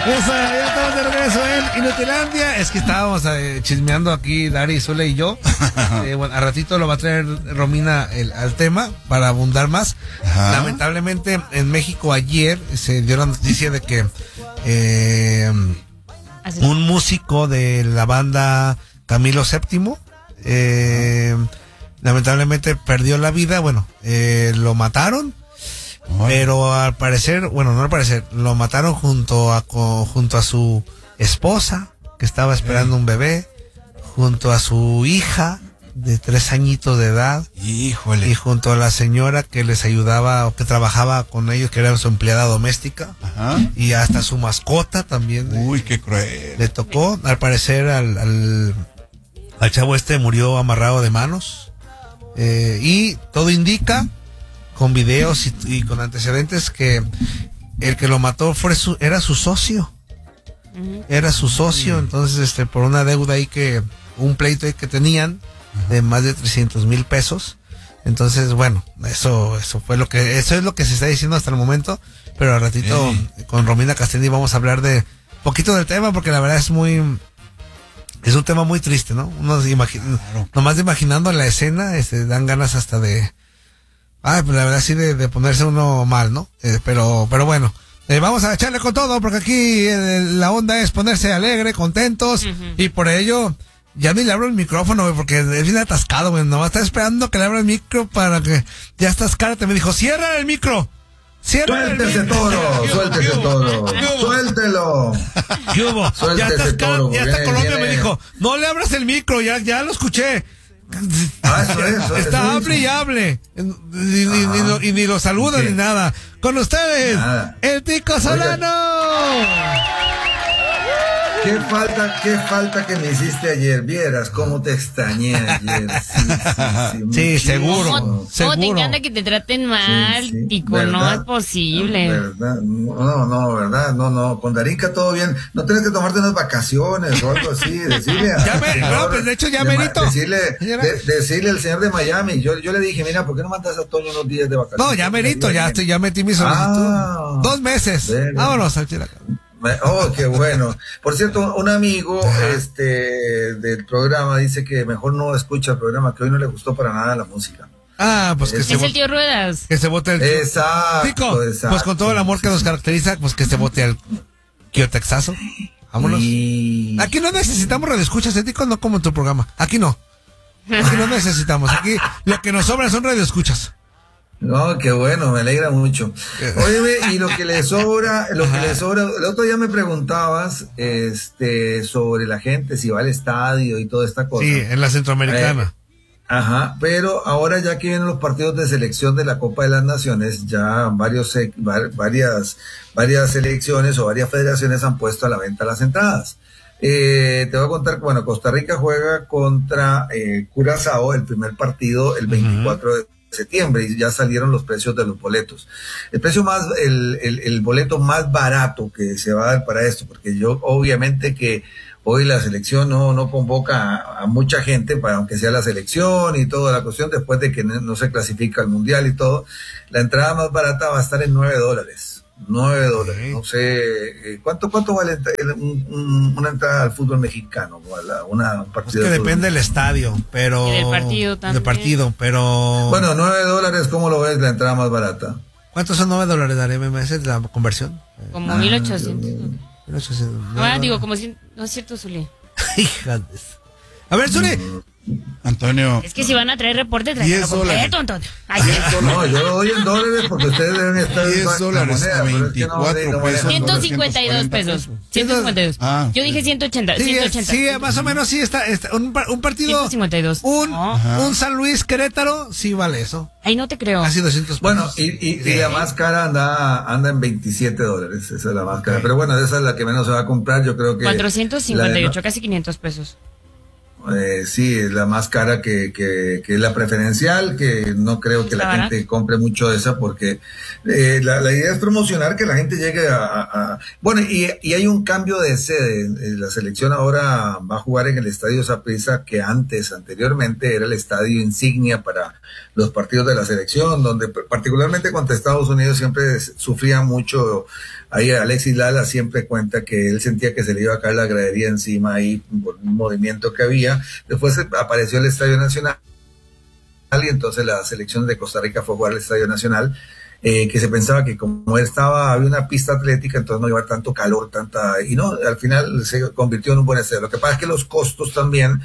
Ya estamos de regreso en Inutilandia. Es que estábamos chismeando aquí, Dari, Zule y yo. Bueno, a ratito lo va a traer Romina al tema para abundar más. Ajá. Lamentablemente en México ayer se dio la noticia de que un músico de la banda Camilo VII lamentablemente perdió la vida. Bueno, lo mataron. Pero al parecer, bueno, no al parecer, lo mataron junto a su esposa, que estaba esperando un bebé, junto a su hija de 3 añitos de edad. Híjole. Y junto a la señora que les ayudaba o que trabajaba con ellos, que era su empleada doméstica. Ajá. Y hasta su mascota también. Uy, qué cruel. Le tocó, al parecer, al chavo murió amarrado de manos. Y todo indica, con videos y con antecedentes, que el que lo mató era su socio. Era su socio, entonces por una deuda ahí un pleito ahí que tenían de más de 300,000 pesos. Entonces, bueno, eso es lo que se está diciendo hasta el momento, pero al ratito con Romina Castelli vamos a hablar de poquito del tema, porque la verdad es un tema muy triste, ¿no? Nomás imaginando la escena, dan ganas hasta de pues la verdad sí de ponerse uno mal, ¿no? Pero bueno, vamos a echarle con todo, porque aquí la onda es ponerse alegre, contentos, y por ello ya ni le abro el micrófono, güey, porque es bien atascado, güey. Nomás está esperando que le abra el micro para que ya estás cárate. Me dijo, cierra el micro. Suéltese todo, suéltelo. ¿Qué hubo? Suéltese todo. Ya está Colombia, me dijo, no le abras el micro, ya lo escuché. Está hable y hable. Y ni lo saluda ni nada. Con ustedes, el Tico Solano. Qué falta que me hiciste ayer. Vieras cómo te extrañé ayer. Sí, seguro. ¿Cómo te encanta que te traten mal, Tico? ¿Verdad? No es posible. ¿Verdad? No, ¿verdad? No. Con Darinka todo bien. No tienes que tomarte unas vacaciones o algo así. Decirle pues de hecho ya merito. Decirle al señor de Miami. Yo le dije, mira, ¿por qué no mandas a Toño unos días de vacaciones? No, ya merito. Ya metí mi solicitud. 2 meses. Vámonos al Chile. Oh, qué bueno. Por cierto, un amigo del programa dice que mejor no escucha el programa, que hoy no le gustó para nada la música. Pues que es el tío Ruedas. Que se vote el Exacto. Pues con todo el amor que nos caracteriza, pues que se vote al Kio Texaso. Vámonos. Aquí no necesitamos radioescuchas, Tico, no como en tu programa. Aquí no necesitamos. Aquí lo que nos sobra son radioescuchas. No, qué bueno, me alegra mucho. Óyeme, y lo que le sobra, el otro día me preguntabas, sobre la gente, si va al estadio y toda esta cosa. Sí, en la Centroamericana. Pero ahora ya que vienen los partidos de selección de la Copa de las Naciones, ya varias selecciones o varias federaciones han puesto a la venta las entradas. Te voy a contar que, bueno, Costa Rica juega contra Curazao, el primer partido, el 24 de septiembre, y ya salieron los precios de los boletos. El boleto más barato que se va a dar para esto, porque obviamente que hoy la selección no convoca a mucha gente, aunque sea la selección y toda la cuestión, después de que no se clasifica al mundial y todo, la entrada más barata va a estar en $9. $9, no sé, ¿cuánto vale una entrada al fútbol mexicano? Un partido que depende del estadio, pero... Y del partido también. Del partido, pero... Bueno, $9, ¿cómo lo ves la entrada más barata? ¿Cuántos son $9, Darío? ¿Me haces la conversión? Como 1,800. 1,800. Digo, como si... No es cierto, Zuli. Hijas. A ver, Zuli. Antonio. Es que si van a traer reporte, traen completo, Antonio. No, yo lo doy en dólares porque ustedes deben estar en $10 a 24 pesos. 152 pesos. 152. Yo dije 180. Sí, más o menos sí está un partido. 152. Un San Luis Querétaro, sí vale eso. Ay, no te creo. Así 200 pesos. Bueno, y la más cara anda en $27. Esa es la más cara. Pero bueno, esa es la que menos se va a comprar. Yo creo que 458, casi 500 pesos. Sí, es la más cara que es la preferencial, que no creo que la gente compre mucho de esa, porque la idea es promocionar, que la gente llegue bueno, y hay un cambio de sede. La selección ahora va a jugar en el Estadio Saprissa, que anteriormente era el estadio insignia para los partidos de la selección, donde particularmente contra Estados Unidos siempre sufría mucho Ahí Alexis Lala siempre cuenta que él sentía que se le iba a caer la gradería encima ahí por un movimiento que había. Después apareció el Estadio Nacional y entonces la selección de Costa Rica fue a jugar al Estadio Nacional, que se pensaba que como había una pista atlética, entonces no iba a haber tanto calor, y no, al final se convirtió en un buen estadio. Lo que pasa es que los costos también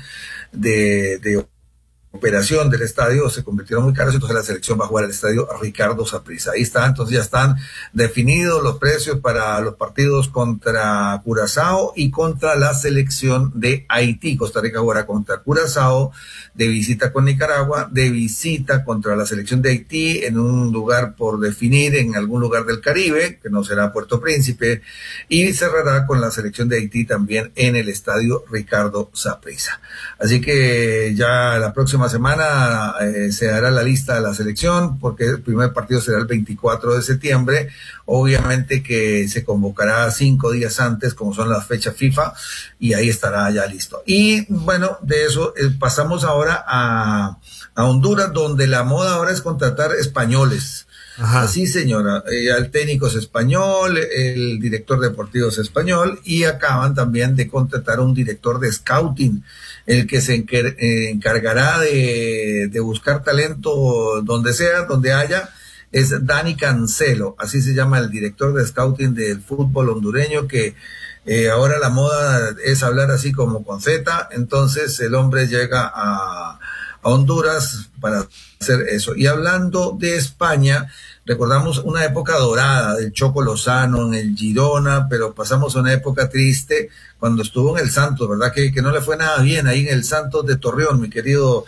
de operación del estadio se convirtieron muy caros, entonces la selección va a jugar al estadio Ricardo Saprissa. Ahí está, entonces ya están definidos los precios para los partidos contra Curazao y contra la selección de Haití. Costa Rica jugará contra Curazao, de visita con Nicaragua, de visita contra la selección de Haití en un lugar por definir, en algún lugar del Caribe, que no será Puerto Príncipe, y cerrará con la selección de Haití también en el estadio Ricardo Saprissa. Así que ya la próxima semana se hará la lista de la selección, porque el primer partido será el 24 de septiembre. Obviamente que se convocará 5 días antes, como son las fechas FIFA, y ahí estará ya listo. Y bueno, de eso pasamos ahora a Honduras, donde la moda ahora es contratar españoles. Ajá. Sí, señora, el técnico es español, el director deportivo es español, y acaban también de contratar un director de scouting, el que se encargará de buscar talento donde sea, donde haya, es Dani Cancelo, así se llama el director de scouting del fútbol hondureño, que ahora la moda es hablar así como con Z, entonces el hombre llega a Honduras para hacer eso. Y hablando de España, recordamos una época dorada del Choco Lozano en el Girona, pero pasamos una época triste cuando estuvo en el Santos, ¿verdad? Que no le fue nada bien ahí en el Santos de Torreón, mi querido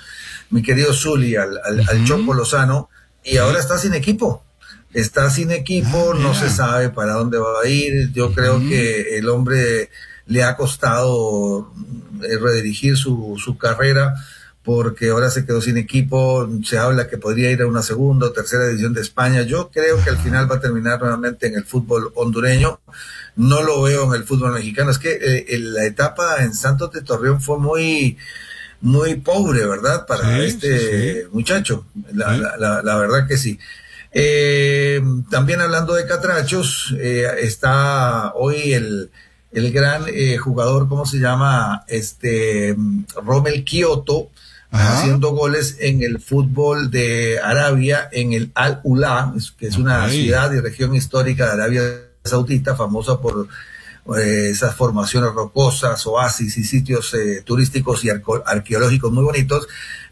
Zuli, al Choco Lozano, y ahora está sin equipo. Está sin equipo, no se sabe para dónde va a ir. Yo creo que el hombre le ha costado redirigir su carrera, porque ahora se quedó sin equipo. Se habla que podría ir a una segunda o tercera división de España. Yo creo que al final va a terminar nuevamente en el fútbol hondureño. No lo veo en el fútbol mexicano. Es que la etapa en Santos de Torreón fue muy pobre, ¿verdad? Para muchacho. La verdad que sí. También hablando de catrachos, está hoy el gran jugador, ¿cómo se llama? Rommel Kioto, haciendo goles en el fútbol de Arabia, en el Al-Ula, que es una ciudad y región histórica de Arabia Saudita, famosa por esas formaciones rocosas, oasis y sitios turísticos y arqueológicos muy bonitos.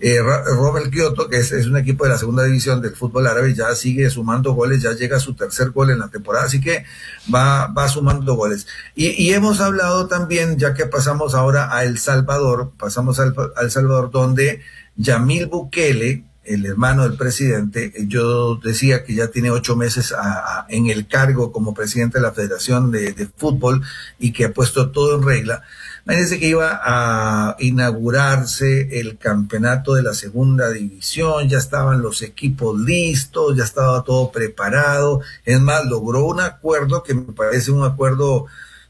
Rommel Kioto, que es un equipo de la segunda división del fútbol árabe, ya sigue sumando goles, ya llega a su tercer gol en la temporada, así que va sumando goles. Y hemos hablado también, ya que pasamos ahora a El Salvador, al Salvador, donde Yamil Bukele, el hermano del presidente, yo decía que ya tiene 8 meses en el cargo como presidente de la Federación de Fútbol y que ha puesto todo en regla. Imagínense que iba a inaugurarse el campeonato de la segunda división, ya estaban los equipos listos, ya estaba todo preparado. Es más, logró un acuerdo que me parece un acuerdo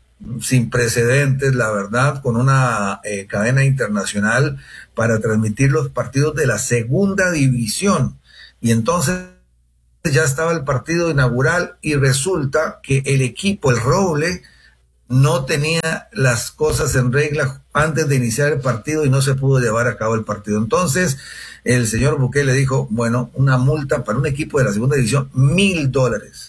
sin precedentes, la verdad, con una cadena internacional para transmitir los partidos de la segunda división. Y entonces ya estaba el partido inaugural y resulta que el equipo, el Roble, no tenía las cosas en regla antes de iniciar el partido y no se pudo llevar a cabo el partido. Entonces el señor Bukele dijo, bueno, una multa para un equipo de la segunda división, $1,000.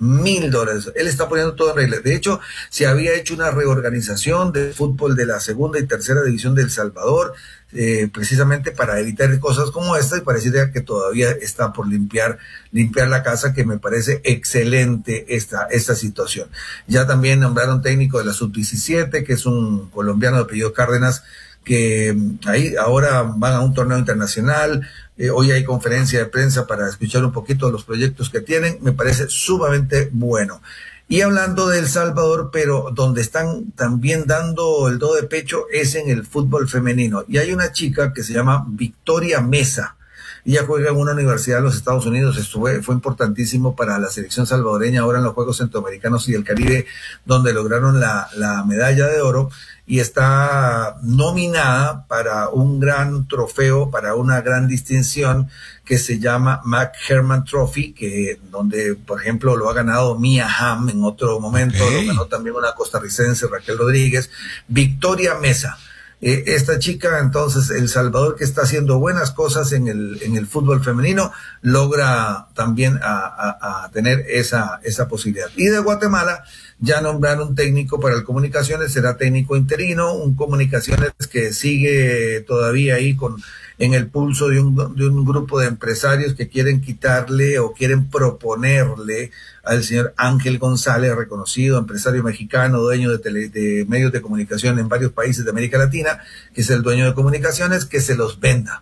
$1,000. Él está poniendo todo en regla. De hecho, se había hecho una reorganización del fútbol de la segunda y tercera división de El Salvador, precisamente para evitar cosas como esta, y pareciera que todavía está por limpiar la casa, que me parece excelente esta situación. Ya también nombraron técnico de la sub-17, que es un colombiano de apellido Cárdenas, que ahí ahora van a un torneo internacional. Hoy hay conferencia de prensa para escuchar un poquito de los proyectos que tienen. Me parece sumamente bueno. Y hablando de El Salvador, pero donde están también dando el do de pecho es en el fútbol femenino. Y hay una chica que se llama Victoria Mesa. ella juega en una universidad de los Estados Unidos. Esto fue importantísimo para la selección salvadoreña ahora en los Juegos Centroamericanos y del Caribe, donde lograron la medalla de oro, y está nominada para un gran trofeo, para una gran distinción que se llama McHerman Trophy, donde, por ejemplo, lo ha ganado Mia Hamm en otro momento, lo ganó también una costarricense, Raquel Rodríguez, Victoria Mesa. Esta chica, entonces, El Salvador, que está haciendo buenas cosas en el fútbol femenino, logra también a tener esa posibilidad. Y de Guatemala ya nombraron un técnico para el Comunicaciones, será técnico interino, un Comunicaciones que sigue todavía ahí en el pulso de un grupo de empresarios que quieren quitarle o quieren proponerle al señor Ángel González, reconocido empresario mexicano, dueño de medios de comunicación en varios países de América Latina, que es el dueño de Comunicaciones, que se los venda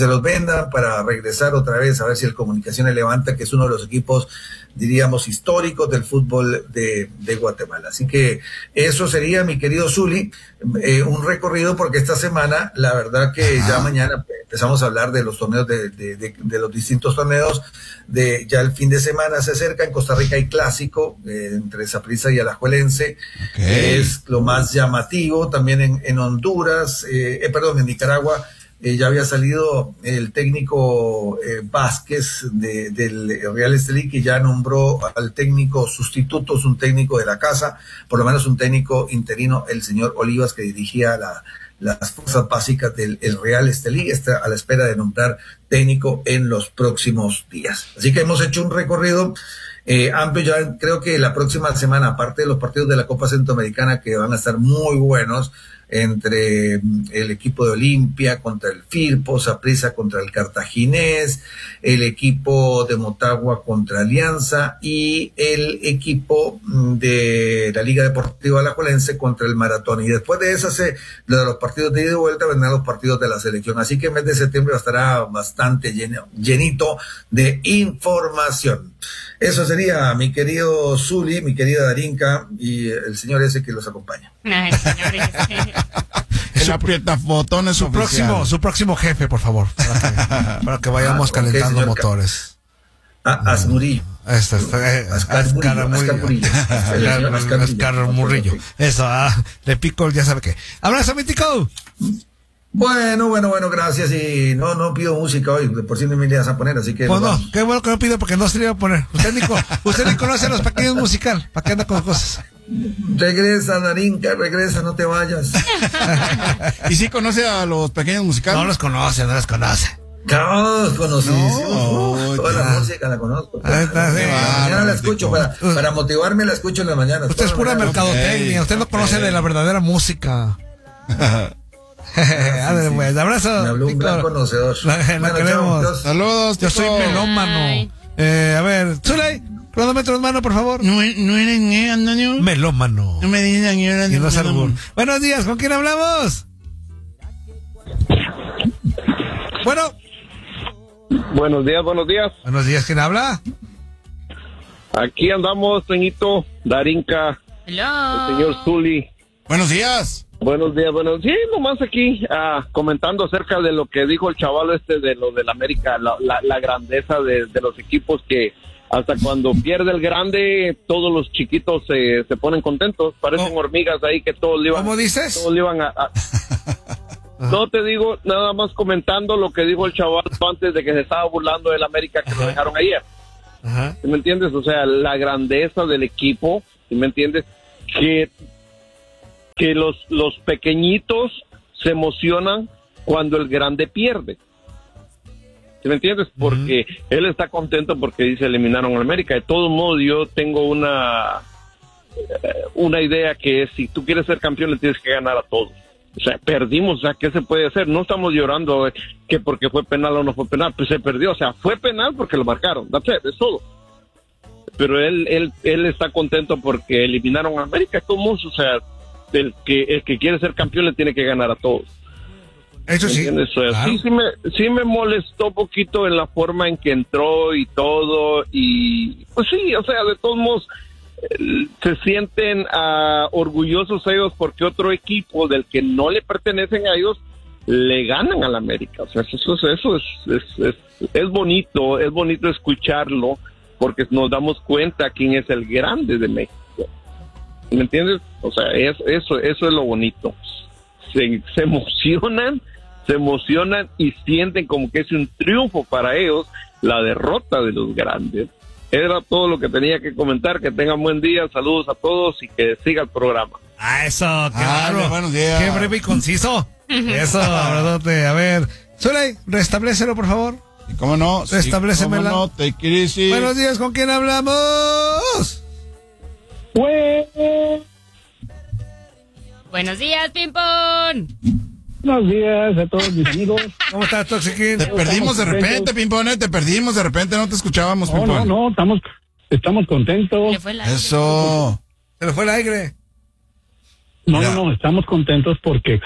para regresar otra vez a ver si el Comunicaciones levanta, que es uno de los equipos, diríamos, históricos del fútbol de Guatemala. Así que eso sería, mi querido Zuli, un recorrido, porque esta semana, la verdad que ya mañana empezamos a hablar de los torneos, de los distintos torneos, ya el fin de semana se acerca. En Costa Rica hay clásico entre Saprissa y Alajuelense, es lo más llamativo. También en Honduras, en Nicaragua, ya había salido el técnico Vázquez del Real Estelí, que ya nombró al técnico sustituto, es un técnico de la casa, por lo menos un técnico interino, el señor Olivas, que dirigía las fuerzas básicas del Real Estelí. Está a la espera de nombrar técnico en los próximos días. Así que hemos hecho un recorrido amplio. Ya creo que la próxima semana, aparte de los partidos de la Copa Centroamericana, que van a estar muy buenos, entre el equipo de Olimpia contra el Firpo, Saprissa contra el Cartaginés, el equipo de Motagua contra Alianza y el equipo de la Liga Deportiva Alajuelense contra el Maratón. Y después de eso, de los partidos de ida y vuelta, vendrán los partidos de la selección. Así que el mes de septiembre estará bastante llenito de información. Eso sería, mi querido Zuli, mi querida Darinka y el señor ese que los acompaña. Ay, señor ese. El aprieta botones su próximo jefe, por favor, para que vayamos calentando motores. Asmurillo. Ascar Murillo. Eso, le pico, ya sabe qué. ¡Abrazo, mítico! Bueno, gracias. Y no pido música hoy, por si no me ibas a poner, así que... Pues no, qué bueno que no pido, porque no se le iba a poner. Usted ni conoce a los pequeños musical, ¿para qué anda con cosas? Regresa, Darinka, regresa, no te vayas. ¿Y sí conoce a los pequeños musicales? No los conoce. Todos conocidísimos. Toda la música la conozco. Mañana la escucho, para motivarme la escucho en la mañana. Usted es pura mercadotecnia, usted no conoce de la verdadera música. Pues, abrazo. Me habló un gran conocedor. La queremos. Saludos. Yo soy melómano. A ver, Zuley, cronómetro en mano, por favor. No eres Antonio. Melómano. No me digan yo era y no es algún. Buenos días, ¿con quién hablamos? Bueno. Buenos días. Buenos días, ¿quién habla? Aquí andamos, Toñito, Darinka, Hello. el señor Zuli. Buenos días. Buenos días. Sí, nomás aquí comentando acerca de lo que dijo el chaval de lo del América, la grandeza de los equipos, que hasta cuando pierde el grande, todos los chiquitos se ponen contentos, parecen hormigas ahí que todos le iban. ¿Cómo dices? Todos le iban No te digo, nada más comentando lo que dijo el chaval antes de que se estaba burlando del América, que lo dejaron ayer. Ajá. ¿Sí me entiendes? O sea, la grandeza del equipo, ¿sí me entiendes? Que los pequeñitos se emocionan cuando el grande pierde. ¿Sí me entiendes? Porque él está contento porque dice eliminaron a América. De todos modos, yo tengo una idea, que es: si tú quieres ser campeón, le tienes que ganar a todos. O sea, perdimos, o sea, ¿qué se puede hacer? No estamos llorando que porque fue penal o no fue penal, pues se perdió. O sea, fue penal porque lo marcaron. That's it, es todo. Pero él está contento porque eliminaron a América. Todos, o sea, el que quiere ser campeón le tiene que ganar a todos. Eso sí. O sea, claro. sí me molestó poquito en la forma en que entró y todo, y pues sí, o sea, de todos modos se sienten orgullosos ellos porque otro equipo del que no le pertenecen a ellos le ganan al América. O sea, eso es bonito escucharlo, porque nos damos cuenta quién es el grande de México. ¿Me entiendes? O sea, eso es lo bonito. Se emocionan y sienten como que es un triunfo para ellos la derrota de los grandes. Era todo lo que tenía que comentar. Que tengan buen día, saludos a todos y que siga el programa. Eso, qué bárbaro. Buenos días. Qué breve y conciso. Eso, abrazote. A ver, Zuley, restablécelo, por favor. ¿Y cómo no? Restablécemela. ¿Cómo no? Take it easy. Buenos días, ¿con quién hablamos? Buenos días, Pimpón. Buenos días a todos mis amigos. ¿Cómo estás, Toxiquín? Te perdimos de repente, Pimpón, te perdimos de repente, no te escuchábamos, Pimpón. No, estamos contentos. Le fue el aire. Eso. Se le fue el aire. No, estamos contentos porque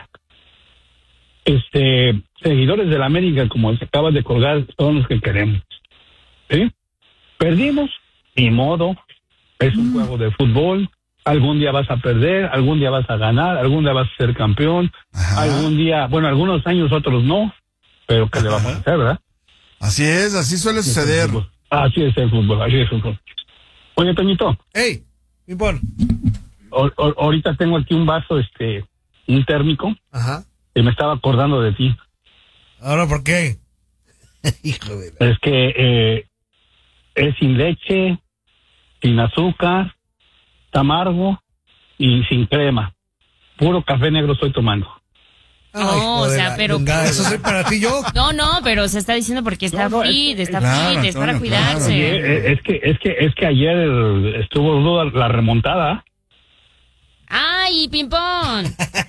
seguidores de la América, como se acaba de colgar, son los que queremos. ¿Sí? Perdimos, ni modo. Es un juego de fútbol. Algún día vas a perder, algún día vas a ganar, algún día vas a ser campeón. Ajá. Algún día, bueno, algunos años, otros no. Pero ¿qué le vamos a hacer, verdad? Así es, así suele suceder. Así es el fútbol, así es el fútbol. Oye, Toñito. ¡Ey! Pimpón. Ahorita tengo aquí un vaso, un térmico, Ajá. y me estaba acordando de ti. ¿Ahora por qué? Hijo de la... Es que es sin leche, sin azúcar, está amargo y sin crema. Puro café negro estoy tomando. Ay, No, hijo o de sea, la pero- chingada, eso soy para ti yo. No, pero se está diciendo porque está No, fit, es claro, para Antonio, cuidarse. Es que ayer estuvo ruda la remontada. ¡Ay, Pimpón!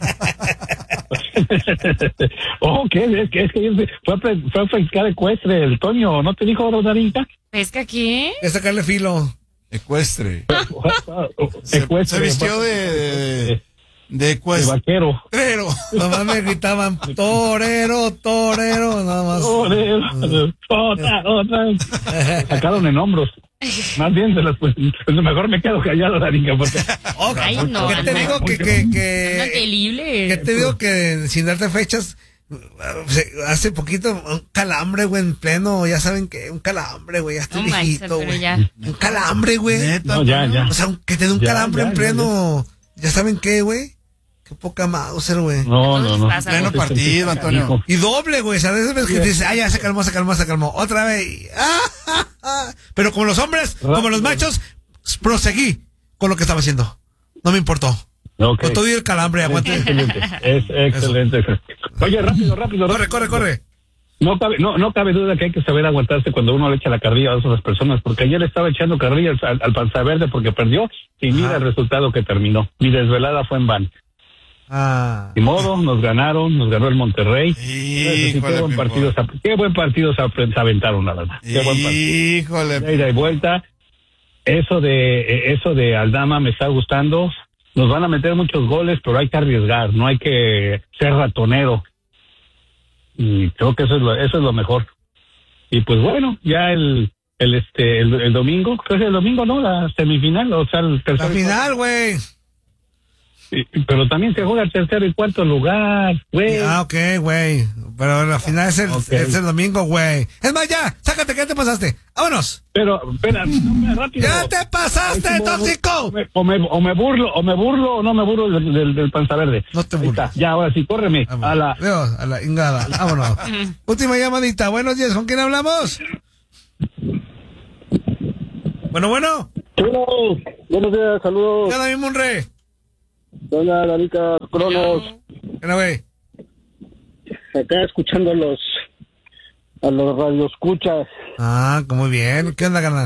¿Qué? Es que fue a practicar ecuestre el Toño, ¿no te dijo Rosarinka? ¿Pesca qué? Es sacarle filo. Ecuestre. Ecuestre. Se vistió de de ecuestre. vaquero. Nomás me gritaban, torero, nada más. Otra. Sacaron en hombros. Más bien, pues, mejor me quedo callado, Darinka, porque... Ay, no, ¿Qué te no. digo Andan que terribles. te digo que sin darte fechas, hace poquito un calambre, güey, en pleno, ya saben que un calambre, güey, ya estoy No manches, viejito, pero güey. ya. Un calambre, güey. Neta, No, ya. O sea, que te dé un Ya, calambre ya, en pleno, ya saben qué, güey. Qué poca Mauser, güey. No. Pasa, Pleno güey. partido, Antonio. Y doble, güey. O sea, de esas veces que te dices, ya se calmó. Otra vez. Pero como los hombres, como los machos, proseguí con lo que estaba haciendo. No me importó. Okay. Con todo y el calambre, aguante. Es excelente. Oye, rápido. Corre. No cabe duda que hay que saber aguantarse cuando uno le echa la carrilla a otras personas, porque ayer le estaba echando carrilla al Panza Verde porque perdió y mira el resultado que terminó. Mi desvelada fue en van. Ni modo, nos ganó el Monterrey. Híjole, Qué buen partido se aventaron, la verdad. Qué buen partido. Híjole. De ida y vuelta. Eso de Aldama me está gustando. Nos van a meter muchos goles, pero hay que arriesgar, no hay que ser ratonero. Y creo que eso es lo mejor. Y pues bueno, ya el domingo, creo que el domingo, ¿no? La semifinal, o sea, el tercer. La final, güey. Pero también se juega el tercer y cuarto lugar, güey. Ok, güey. Pero la final es Ok. el domingo, güey. Es más, ya, sácate, ¿qué te pasaste? ¡Vámonos! Pero, espera, rápido. ¡Ya te pasaste, tóxico! O me burlo o no me burlo del Panza Verde. No te Ahí burles. está, ya, ahora sí, córreme. Vámonos. A la ingada. Vámonos. Última llamadita. Buenos días. ¿Con quién hablamos? Bueno. Chulo, buenos días, saludos. ¿Qué onda, mi Monre? Doña Danica Cronos, ¿Qué onda, güey? acá escuchando a los radioescuchas. Muy bien. ¿Qué onda, carnal?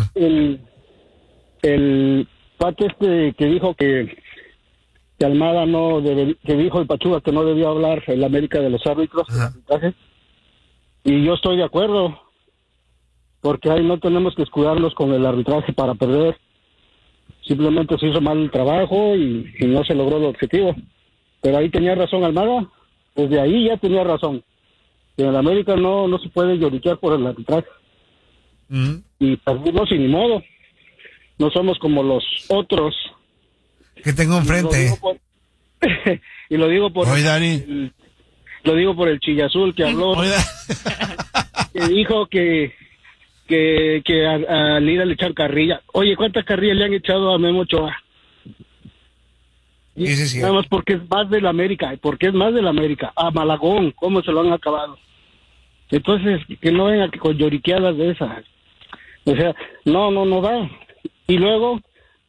El Pato que dijo que Almada que dijo el Pachuca que no debía hablar el América de los árbitros, el arbitraje. Y yo estoy de acuerdo, porque ahí no tenemos que escudarnos con el arbitraje para perder. Simplemente se hizo mal el trabajo y no se logró el objetivo. Pero ahí tenía razón Almada, desde ahí ya tenía razón. En el América no se puede lloriquear por el arbitraje. Y perdimos y ni modo. No somos como los otros. Que tengo enfrente. Y lo digo por Oye, Dani. Lo digo por el Chillazul que habló, que dijo que a Lira le echan carrilla. Oye, ¿cuántas carrillas le han echado a Memo Ochoa? Sí. Nada más porque es más del América, a Malagón, ¿cómo se lo han acabado? Entonces, que no venga con lloriqueadas de esas. O sea, no da. Y luego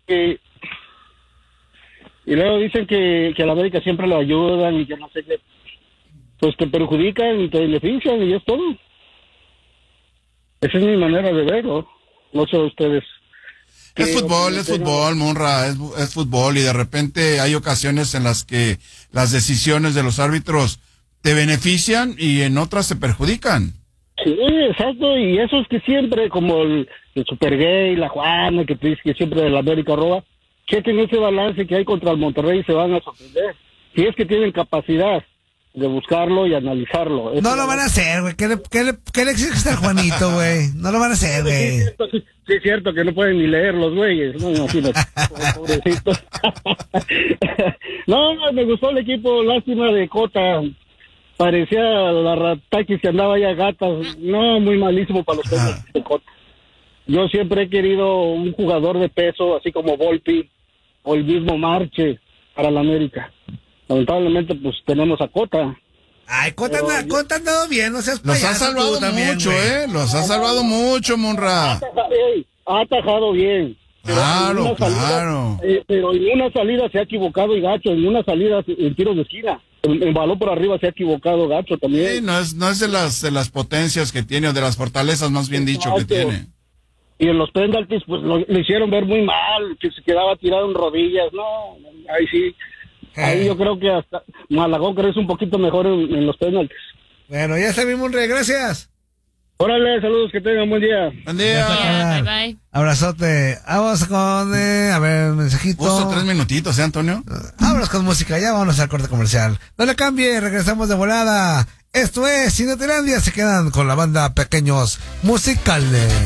dicen que a la América siempre lo ayudan y que no sé qué. Pues te perjudican y te benefician y es todo. Esa es mi manera de verlo. No sé ustedes. Es fútbol, Monra, es fútbol, y de repente hay ocasiones en las que las decisiones de los árbitros te benefician y en otras te perjudican. Sí, exacto, y esos que siempre, como el Super Gay, la Juana, que te dice que siempre de la América roba, chequen ese balance que hay contra el Monterrey y se van a sorprender. Si es que tienen capacidad de buscarlo y analizarlo. No lo van a hacer, güey. ¿Qué le exige al Juanito, güey? No lo van a hacer, güey. Sí, es cierto que no pueden ni leer los güeyes. No, imagínate. Pobrecitos. No, me gustó el equipo. Lástima de Cota. Parecía la Ratakis que andaba ya gatas. No, muy malísimo para los pesos de Cota. Yo siempre he querido un jugador de peso, así como Volpi o el mismo Marche para la América. Lamentablemente, pues tenemos a Cota. Ay, Cota ha andado bien, no seas payaso. Los ha salvado también, mucho, güey. Los ha salvado mucho, Monra. Ha atajado bien. Claro. Pero en una salida se ha equivocado y gacho. En una salida en tiros de esquina. En balón por arriba se ha equivocado gacho también. Sí, no es de las potencias que tiene, o de las fortalezas, más bien dicho, que tiene. Y en los penaltis, pues lo hicieron ver muy mal, que se quedaba tirado en rodillas. No, ahí sí. Ahí yo creo que hasta Malagón crees un poquito mejor en los penaltis. Bueno, ya sabemos, gracias. Órale, saludos, que tengan buen día. Buen día. Bye. Abrazote. Vamos con, a ver, mensajito. Justo 3 minutitos, Antonio? Vámonos con música, ya vamos al corte comercial. No le cambie, regresamos de volada. Esto es Cinetelandia, se quedan con la banda Pequeños Musicales.